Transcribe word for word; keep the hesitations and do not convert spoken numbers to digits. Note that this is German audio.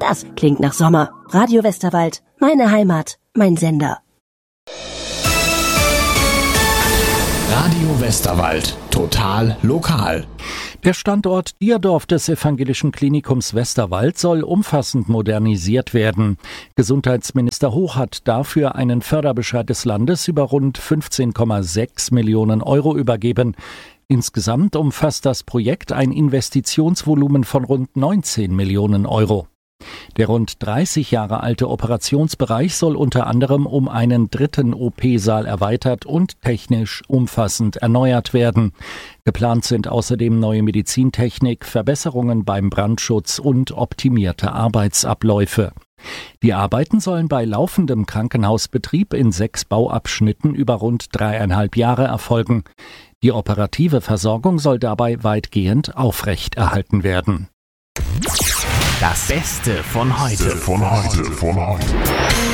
Das klingt nach Sommer. Radio Westerwald, meine Heimat, mein Sender. Radio Westerwald, total lokal. Der Standort Dierdorf des Evangelischen Klinikums Westerwald soll umfassend modernisiert werden. Gesundheitsminister Hoch hat dafür einen Förderbescheid des Landes über rund fünfzehn Komma sechs Millionen Euro übergeben. Insgesamt umfasst das Projekt ein Investitionsvolumen von rund neunzehn Millionen Euro. Der rund dreißig Jahre alte Operationsbereich soll unter anderem um einen dritten O P-Saal erweitert und technisch umfassend erneuert werden. Geplant sind außerdem neue Medizintechnik, Verbesserungen beim Brandschutz und optimierte Arbeitsabläufe. Die Arbeiten sollen bei laufendem Krankenhausbetrieb in sechs Bauabschnitten über rund dreieinhalb Jahre erfolgen. Die operative Versorgung soll dabei weitgehend aufrechterhalten werden. Das Beste von heute. Von heute, von heute.